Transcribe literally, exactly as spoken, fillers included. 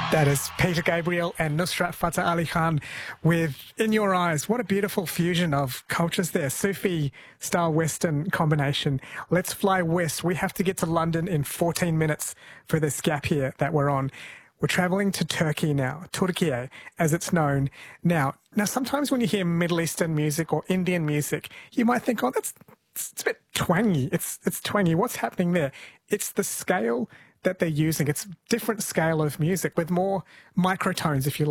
That is Peter Gabriel and Nusrat Fateh Ali Khan with In Your Eyes. What a beautiful fusion of cultures there. Sufi style Western combination. Let's fly west. We have to get to London in fourteen minutes for this gap here that we're on. We're travelling to Turkey now, Turkiye, as it's known now. Now, sometimes when you hear Middle Eastern music or Indian music, you might think, oh, that's it's a bit twangy. It's, it's twangy. What's happening there? It's the scale that they're using. It's different scale of music with more microtones, if you like.